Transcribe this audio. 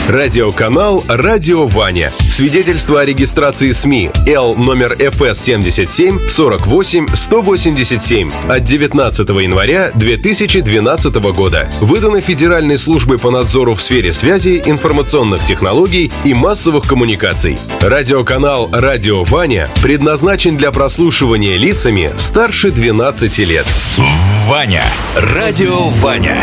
Радиоканал «Радио Ваня». Свидетельство о регистрации СМИ Л номер ФС 77 48 187 от 19 января 2012 года. Выдано Федеральной службой по надзору в сфере связи, информационных технологий и массовых коммуникаций. Радиоканал «Радио Ваня» предназначен для прослушивания лицами старше 12 лет. Ваня. Радио Ваня.